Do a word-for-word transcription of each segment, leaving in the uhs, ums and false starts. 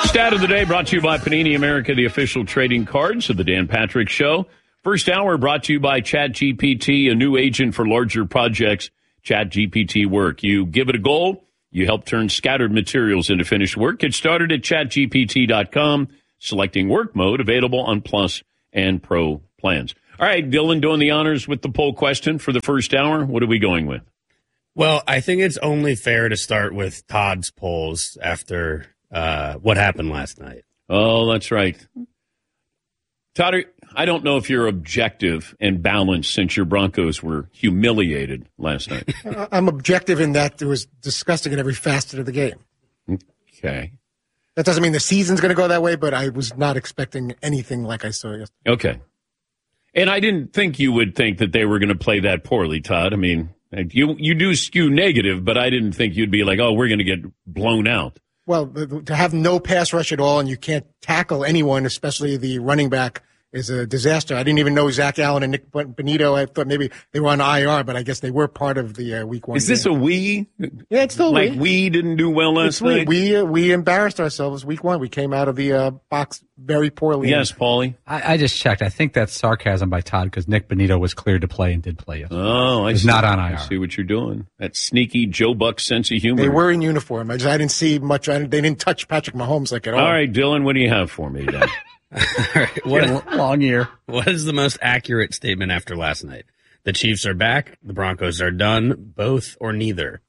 First out of the day brought to you by Panini America, the official trading cards of the Dan Patrick Show. First hour brought to you by ChatGPT, a new agent for larger projects. ChatGPT Work. You give it a goal, you help turn scattered materials into finished work. Get started at chat G P T dot com, selecting work mode, available on Plus and Pro plans. All right, Dylan doing the honors with the poll question for the first hour. What are we going with? Well, I think it's only fair to start with Todd's polls after uh, what happened last night. Oh, that's right. Todd, I don't know if you're objective and balanced since your Broncos were humiliated last night. I'm objective in that it was disgusting in every facet of the game. Okay. That doesn't mean the season's going to go that way, but I was not expecting anything like I saw yesterday. Okay. And I didn't think you would think that they were going to play that poorly, Todd. I mean, you you do skew negative, but I didn't think you'd be like, oh, we're going to get blown out. Well, to have no pass rush at all and you can't tackle anyone, especially the running back, is a disaster. I didn't even know Zach Allen and Nick Benito. I thought maybe they were on I R, but I guess they were part of the uh, week one. Is this game. a we? Yeah, it's still like we. we didn't do well last it's we. night. We uh, we embarrassed ourselves week one. We came out of the uh, box very poorly. Yes, Paulie. I, I just checked. I think that's sarcasm by Todd because Nick Benito was cleared to play and did play yesterday. Oh, I He's see. not on I R. I see what you're doing. That sneaky Joe Buck sense of humor. They were in uniform. I just I didn't see much. I didn't, they didn't touch Patrick Mahomes like at all. All right, Dylan, what do you have for me today? All right, what, long year. What is the most accurate statement after last night? The Chiefs are back. The Broncos are done. Both or neither?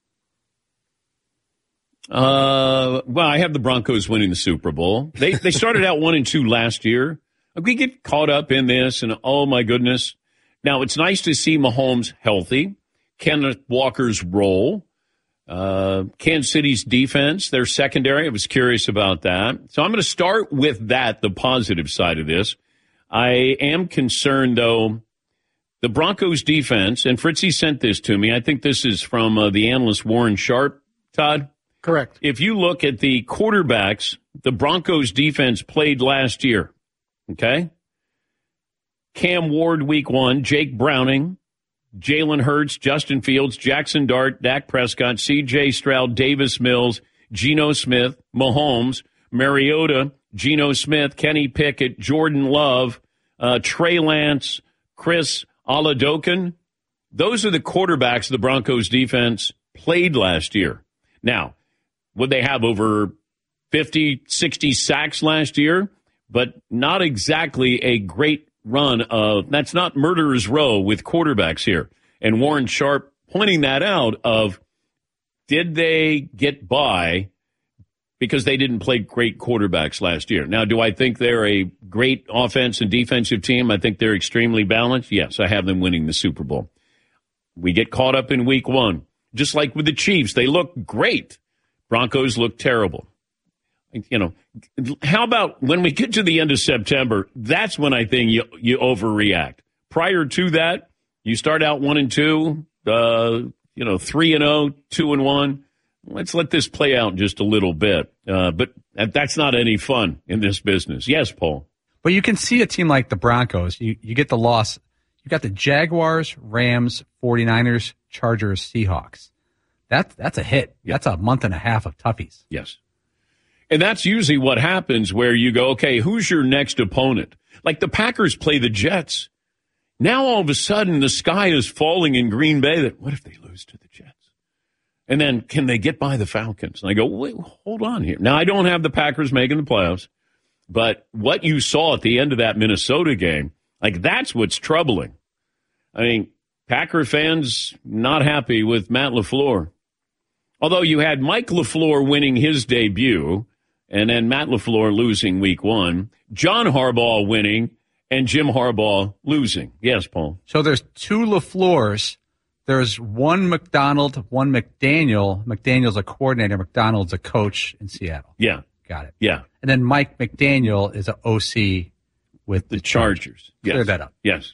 Uh, well, I have the Broncos winning the Super Bowl. They they started out one and two last year. We get caught up in this, and oh my goodness! Now it's nice to see Mahomes healthy. Kenneth Walker's role. Uh, Kansas City's defense, their secondary, I was curious about that. So I'm going to start with that, the positive side of this. I am concerned, though, the Broncos defense, and Fritzy sent this to me. I think this is from uh, the analyst Warren Sharp, Todd. Correct. If you look at the quarterbacks the Broncos defense played last year, okay? Cam Ward, week one, Jake Browning, Jalen Hurts, Justin Fields, Jackson Dart, Dak Prescott, C J Stroud, Davis Mills, Geno Smith, Mahomes, Mariota, Geno Smith, Kenny Pickett, Jordan Love, uh, Trey Lance, Chris Oladokun. Those are the quarterbacks the Broncos defense played last year. Now, would they have over fifty, sixty sacks last year? But not exactly a great run of, that's not murderer's row with quarterbacks here. And Warren Sharp pointing that out of, did they get by because they didn't play great quarterbacks last year? Now, do I think they're a great offense and defensive team? I think they're extremely balanced. Yes, I have them winning the Super Bowl. We get caught up in week one. Just like with the Chiefs, they look great. Broncos look terrible. You know, how about when we get to the end of September, that's when I think you, you overreact. Prior to that, you start out one and two, uh, you know, three and oh, two and one. Let's let this play out just a little bit. Uh, but that's not any fun in this business. Yes, Paul. But you can see a team like the Broncos. You, you get the loss. You got the Jaguars, Rams, 49ers, Chargers, Seahawks. That, that's a hit. That's a month and a half of toughies. Yes. And that's usually what happens where you go, okay, who's your next opponent? Like the Packers play the Jets. Now all of a sudden the sky is falling in Green Bay that what if they lose to the Jets? And then can they get by the Falcons? And I go, wait, hold on here. Now I don't have the Packers making the playoffs, but what you saw at the end of that Minnesota game, like that's what's troubling. I mean, Packer fans not happy with Matt LaFleur. Although you had Mike LaFleur winning his debut, and then Matt LaFleur losing week one, John Harbaugh winning, and Jim Harbaugh losing. Yes, Paul. So there's two LaFleurs. There's one McDonald, one McDaniel. McDaniel's a coordinator. McDonald's a coach in Seattle. Yeah. Got it. Yeah. And then Mike McDaniel is an O C with the, the Chargers. Chargers. Clear yes. that up. Yes.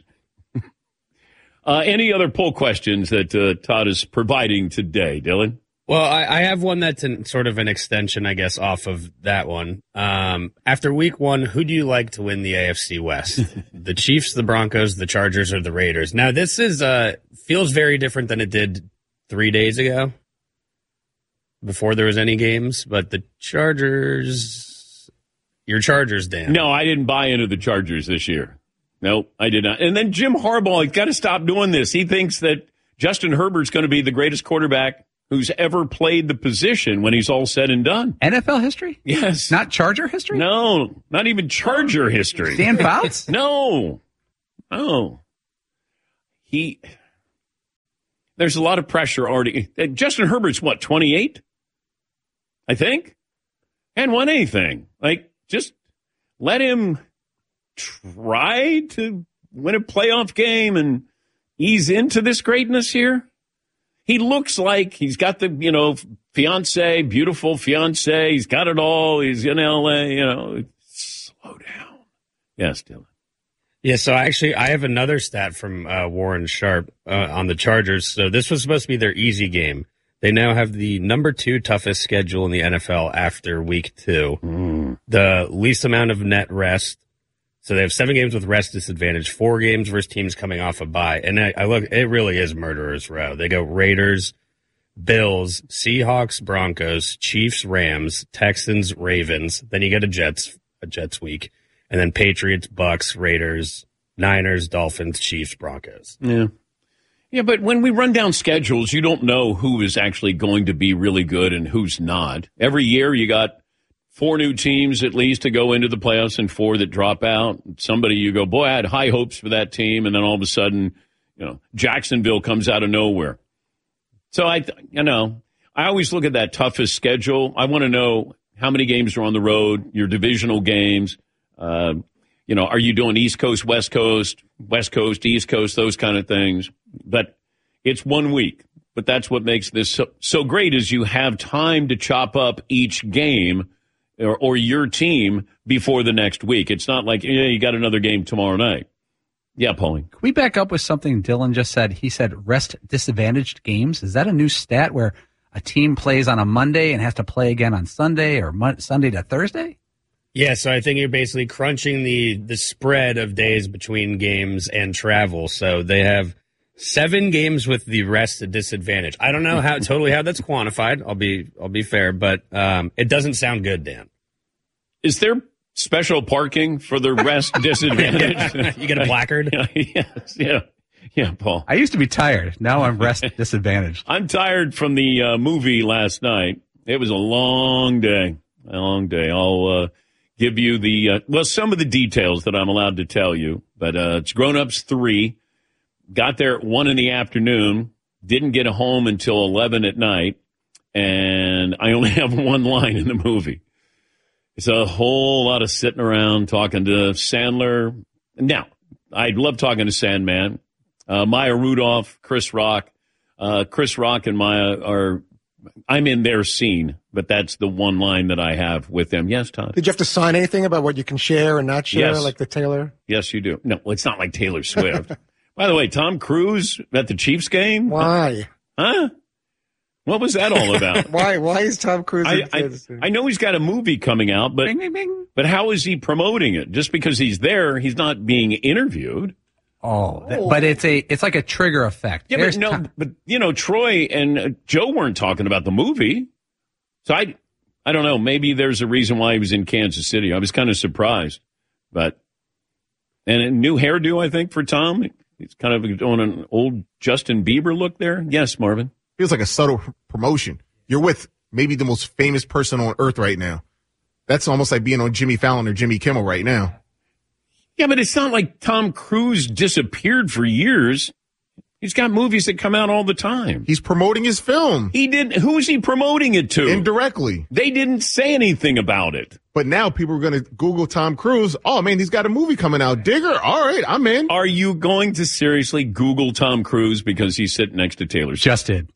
uh, any other poll questions that uh, Todd is providing today, Dylan? Well, I, I have one that's an, sort of an extension, I guess, off of that one. Um, after week one, who do you like to win the A F C West? The Chiefs, the Broncos, the Chargers, or the Raiders? Now, this is uh, feels very different than it did three days ago, before there was any games. But the Chargers, your Chargers, Dan. No, I didn't buy into the Chargers this year. Nope, I did not. And then Jim Harbaugh, he's got to stop doing this. He thinks that Justin Herbert's going to be the greatest quarterback who's ever played the position when he's all said and done. N F L history? Yes. Not Charger history? No, not even Charger history. Dan Fouts? No. No. He, there's a lot of pressure already. Justin Herbert's what, twenty-eight? I think? Hadn't won anything. Like, just let him try to win a playoff game and ease into this greatness here. He looks like he's got the, you know, fiance, beautiful fiance. He's got it all. He's in L A, you know. Slow down. Yes, Dylan. Yeah, so actually, I have another stat from uh, Warren Sharp uh, on the Chargers. So this was supposed to be their easy game. They now have the number two toughest schedule in the N F L after week two. Mm. The least amount of net rest. So they have seven games with rest disadvantage, four games versus teams coming off a bye. And I, I look, it really is murderer's row. They go Raiders, Bills, Seahawks, Broncos, Chiefs, Rams, Texans, Ravens. Then you get a Jets, a Jets week. And then Patriots, Bucks, Raiders, Niners, Dolphins, Chiefs, Broncos. Yeah. Yeah, but when we run down schedules, you don't know who is actually going to be really good and who's not. Every year you got four new teams at least to go into the playoffs and four that drop out. Somebody you go, boy, I had high hopes for that team, and then all of a sudden, you know, Jacksonville comes out of nowhere. So I, you know, I always look at that toughest schedule. I want to know how many games are on the road, your divisional games. Uh, you know, are you doing East Coast, West Coast, West Coast, East Coast, those kind of things? But it's one week. But that's what makes this so, so great is you have time to chop up each game or, or your team before the next week. It's not like, yeah, you got another game tomorrow night. Yeah, Pauline. Can we back up with something Dylan just said? He said rest disadvantaged games. Is that a new stat where a team plays on a Monday and has to play again on Sunday or Mo- Sunday to Thursday? Yeah, so I think you're basically crunching the, the spread of days between games and travel. So they have seven games with the rest at disadvantage. I don't know how totally how that's quantified. I'll be I'll be fair, but um, it doesn't sound good, Dan. Is there special parking for the rest disadvantage? You get a placard? Yes, yeah. Yeah, Paul. I used to be tired. Now I'm rest disadvantaged. I'm tired from the uh, movie last night. It was a long day. A long day. I'll uh, give you the, uh, well, some of the details that I'm allowed to tell you. But uh, it's Grown Ups three. Got there at one in the afternoon. Didn't get home until eleven at night. And I only have one line in the movie. It's a whole lot of sitting around talking to Sandler. Now, I love talking to Sandman. Uh, Maya Rudolph, Chris Rock. Uh, Chris Rock and Maya are, I'm in their scene, but that's the one line that I have with them. Yes, Todd? Did you have to sign anything about what you can share and not share, Yes. like the Taylor? Yes, you do. No, well, it's not like Taylor Swift. By the way, Tom Cruise at the Chiefs game? Why? Huh? What was that all about? Why? Why is Tom Cruise? I, in I, Kansas City? I know he's got a movie coming out, but Bing, bing, bing. but how is he promoting it? Just because he's there, he's not being interviewed. Oh, that, but it's a it's like a trigger effect. Yeah, There's but no, ti- but you know, Troy and uh, Joe weren't talking about the movie, so I, I don't know. Maybe there's a reason why he was in Kansas City. I was kind of surprised, but and a new hairdo, I think, for Tom. He's kind of on an old Justin Bieber look there. Yes, Marvin. Feels like a subtle promotion. You're with maybe the most famous person on earth right now. That's almost like being on Jimmy Fallon or Jimmy Kimmel right now. Yeah, but it's not like Tom Cruise disappeared for years. He's got movies that come out all the time. He's promoting his film He didn't. Who is he promoting it to? indirectly. They didn't say anything about it. But now people are going to Google Tom Cruise. Oh, man, he's got a movie coming out. Digger. All right, I'm in. Are you going to seriously Google Tom Cruise because he's sitting next to Taylor Swift? just did.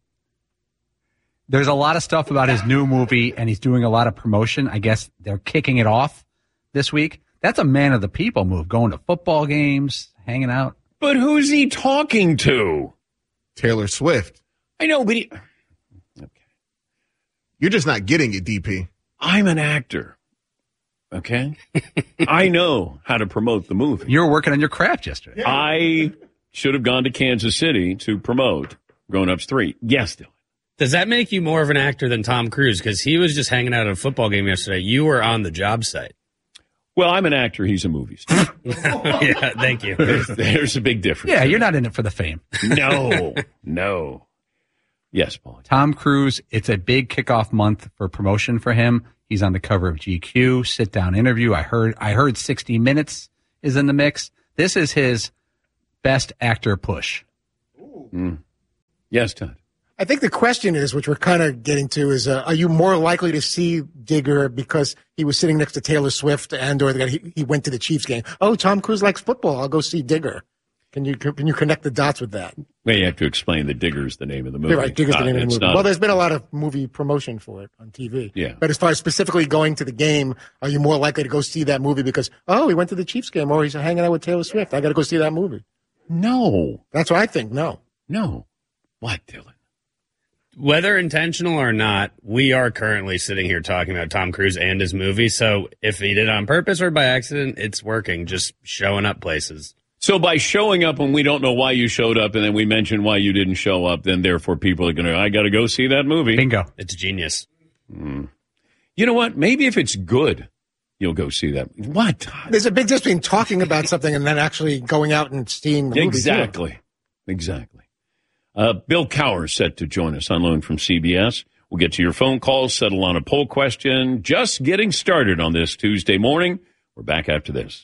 There's a lot of stuff about his new movie, and he's doing a lot of promotion. I guess they're kicking it off this week. That's a man of the people move, going to football games, hanging out. But who's he talking to? Taylor Swift. I know, but he, You're just not getting it, D P. I'm an actor. Okay? I know how to promote the movie. You were working on your craft yesterday. I should have gone to Kansas City to promote Grown Ups three. Yes, Dylan. Does that make you more of an actor than Tom Cruise? Because he was just hanging out at a football game yesterday. You were on the job site. Well, I'm an actor. He's a movie star. Yeah, thank you. There's, there's a big difference. Yeah, you're not in it for the fame. No, no. Yes, Paul. Tom Cruise, it's a big kickoff month for promotion for him. He's on the cover of G Q, sit-down interview. I heard I heard sixty minutes is in the mix. This is his best actor push. Mm. Yes, Todd. I think the question is, which we're kind of getting to, is uh, are you more likely to see Digger because he was sitting next to Taylor Swift and or the guy, he, he went to the Chiefs game? Oh, Tom Cruise likes football. I'll go see Digger. Can you can you connect the dots with that? Well, you have to explain that Digger's the name of the movie. You're right, Digger's the name uh, of the movie. Not, Well, there's been a lot of movie promotion for it on T V. Yeah. But as far as specifically going to the game, are you more likely to go see that movie because, oh, he went to the Chiefs game or he's hanging out with Taylor Swift? I got to go see that movie. No. That's what I think. No. No. What, Dylan? Whether intentional or not, we are currently sitting here talking about Tom Cruise and his movie. So if he did it on purpose or by accident, it's working, just showing up places. So by showing up when we don't know why you showed up and then we mention why you didn't show up, then therefore people are going to, I got to go see that movie. Bingo. It's genius. Mm. You know what? Maybe if it's good, you'll go see that. What? There's a big difference between talking about something and then actually going out and seeing the movie. Exactly. Exactly. Uh, Bill Cowher set to join us on loan from C B S. We'll get to your phone calls, settle on a poll question. Just getting started on this Tuesday morning. We're back after this.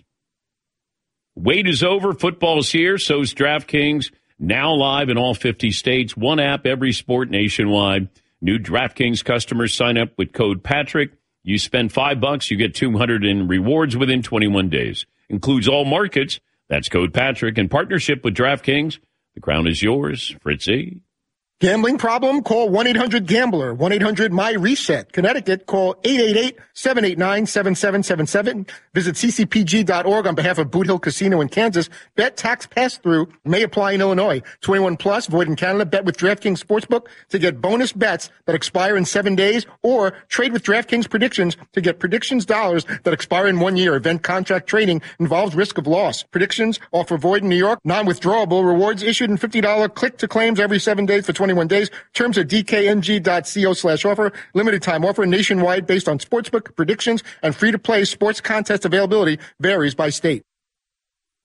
Wait is over. Football's here. So's DraftKings. Now live in all fifty states. One app, every sport nationwide. New DraftKings customers sign up with code Patrick. You spend five bucks, you get two hundred in rewards within twenty-one days. Includes all markets. That's code Patrick. In partnership with DraftKings. The crown is yours, Fritzy. Gambling problem? Call one eight hundred gambler, one eight hundred my reset. Connecticut, call eight eight eight, seven eight nine, seven seven seven seven. Visit c c p g dot org on behalf of Boot Hill Casino in Kansas. Bet tax pass-through may apply in Illinois. twenty-one plus, void in Canada. Bet with DraftKings Sportsbook to get bonus bets that expire in seven days or trade with DraftKings Predictions to get predictions dollars that expire in one year. Event contract trading involves risk of loss. Predictions offer void in New York. Non-withdrawable rewards issued in fifty dollars click to claims every seven days for twenty-one days. Terms at d k n g dot co slash offer. Limited time offer nationwide based on sportsbook predictions and free-to-play sports contest availability varies by state.